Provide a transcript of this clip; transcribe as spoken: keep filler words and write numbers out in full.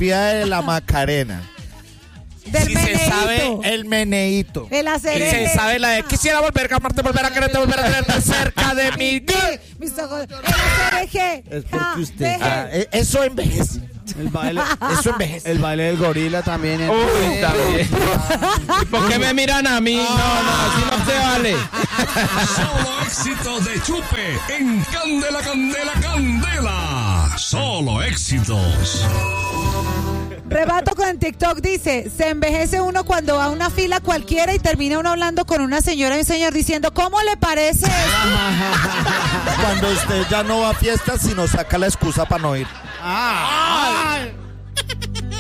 coreografía de la Macarena. Del Si se sabe El meneíto. El Y acerere. se sabe la de quisiera volver a amarte, volver a quererte, volver a tenerte cerca de mí. Mis ojos. El acerere. Es porque Ja, usted. deje. Ah, eh, eso envejece. El baile, Eso envejece. el baile del gorila también. es- Uy, también. ¿Y por qué me miran a mí? No, no, así no se vale. Solo éxitos de Chupe en Candela, Candela, Candela. Solo éxitos. Rebato con TikTok dice, se envejece uno cuando va a una fila cualquiera y termina uno hablando con una señora y un señor diciendo, ¿cómo le parece esto? Cuando usted ya no va a fiestas, sino saca la excusa para no ir. Ah,